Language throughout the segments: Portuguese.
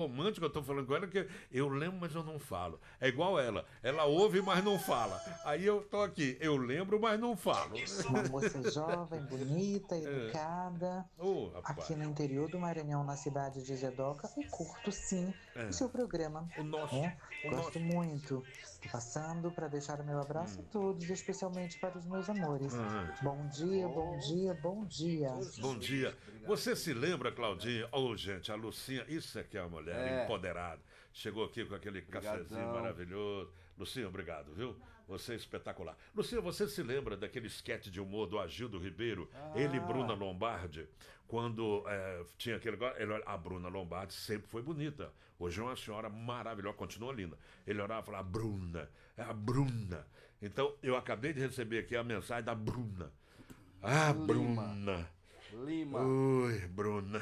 romântico, eu tô falando com ela que eu lembro, mas eu não falo. É igual ela. Ela ouve, mas não fala. Aí eu tô aqui, eu lembro, mas não falo. Uma moça jovem, bonita, educada. Ô, rapaz. Aqui no interior do Maranhão, na cidade de Jedoca, e curto sim o seu programa. O nosso. Gosto muito. Tô passando para deixar o meu abraço a todos, especialmente para os meus amores. Bom dia, bom dia, bom dia. Bom dia. Você se lembra, Claudinha? Gente, a Lucinha, isso aqui é uma mulher empoderada. Chegou aqui com aquele cafezinho maravilhoso. Lucinha, obrigado, viu? Você é espetacular. Lucinha, você se lembra daquele esquete de humor do Agildo Ribeiro? Ele e Bruna Lombardi, quando tinha aquele... A Bruna Lombardi sempre foi bonita. Hoje é uma senhora maravilhosa, continua linda. Ele olhava e falava, Bruna, é a Bruna. Então, eu acabei de receber aqui a mensagem da Bruna. Bruna. Lima. Oi, Bruna.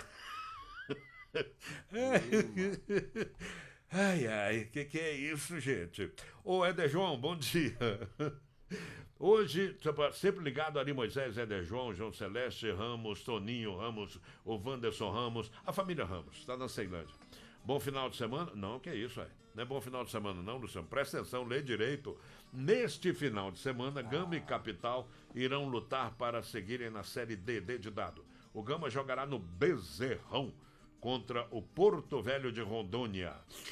Ai, que é isso, gente? Ô, Éder João, bom dia. Hoje, sempre ligado ali, Moisés, Éder João, João Celeste Ramos, Toninho Ramos, o Wanderson Ramos, a família Ramos, está na Ceilândia. Bom final de semana? Não, que é isso, não é bom final de semana não, Luciano. Presta atenção, lê direito. Neste final de semana, Gama e Capital irão lutar para seguirem na Série D de dado. O Gama jogará no Bezerrão contra o Porto Velho de Rondônia.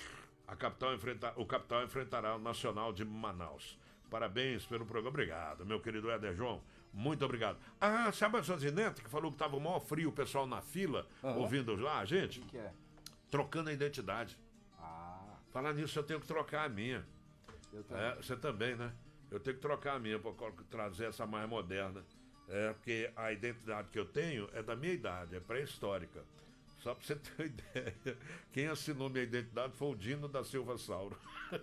O Capital enfrentará o Nacional de Manaus. Parabéns pelo programa. Obrigado, meu querido Éder João. Muito obrigado. Sabe a Josinete que falou que estava mó frio o pessoal na fila, ouvindo lá, gente? O que é? Trocando a identidade. Falar nisso, eu tenho que trocar a minha. Eu também. Você também, né? Eu tenho que trocar a minha para trazer essa mais moderna. Porque a identidade que eu tenho é da minha idade, é pré-histórica. Só pra você ter uma ideia, quem assinou minha identidade foi o Dino da Silva Sauro.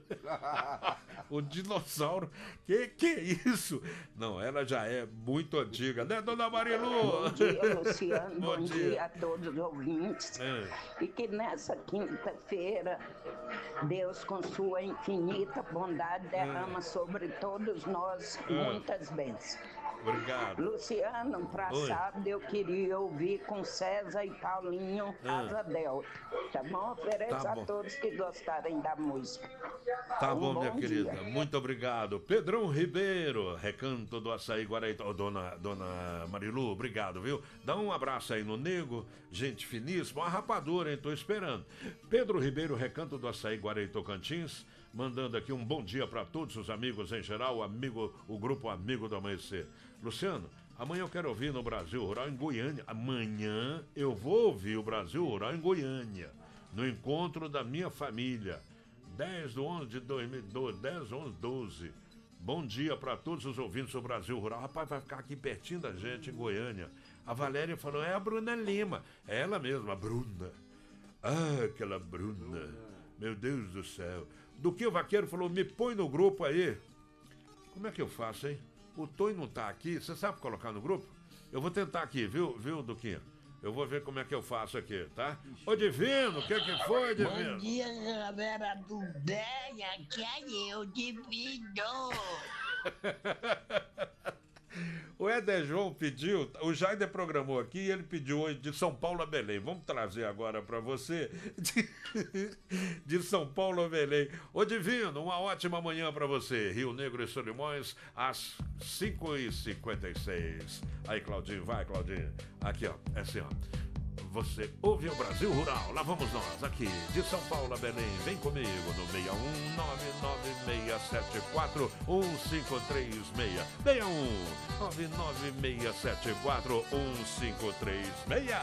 O dinossauro. Que é isso? Não, ela já é muito antiga, né, dona Marilu? Bom dia, Luciano. Bom dia a todos os ouvintes. E que nessa quinta-feira, Deus, com sua infinita bondade, derrama sobre todos nós muitas bênçãos. Obrigado. Luciano, para sábado eu queria ouvir com César e Paulinho Asa Delta. Tá bom? Ofereço a todos que gostarem da música. Tá bom, minha querida. Muito obrigado. Pedrão Ribeiro, Recanto do Açaí Guaraító. Dona Marilu, obrigado, viu? Dá um abraço aí no Nego, gente finíssima. Uma rapadura, hein? Tô esperando. Pedro Ribeiro, Recanto do Açaí Guaraító Tocantins, mandando aqui um bom dia para todos os amigos em geral, o grupo Amigo do Amanhecer. Luciano, amanhã eu quero ouvir no Brasil Rural em Goiânia. Amanhã eu vou ouvir o Brasil Rural em Goiânia, no encontro da minha família. 10/11/2012. Bom dia para todos os ouvintes do Brasil Rural. Rapaz, vai ficar aqui pertinho da gente, em Goiânia. A Valéria falou, é a Bruna Lima. É ela mesma, a Bruna. Aquela Bruna. Meu Deus do céu. Do que o Vaqueiro falou, me põe no grupo aí. Como é que eu faço, hein? O Tonho não tá aqui. Você sabe colocar no grupo? Eu vou tentar aqui, viu, Duquinha? Eu vou ver como é que eu faço aqui, tá? Ô, Divino, o que foi, Divino? Bom dia, galera do bem, aqui é eu, Divino. O Éder João pediu, o Jaider programou aqui e ele pediu hoje de São Paulo a Belém. Vamos trazer agora para você de São Paulo a Belém. Ô Divino, uma ótima manhã para você. Rio Negro e Solimões, às 5h56. Aí, Claudinho, vai, Claudinho. Aqui, ó, é assim, ó. Você ouve o Brasil Rural. Lá vamos nós, aqui de São Paulo a Belém. Vem comigo no 61996741536. 61996741536.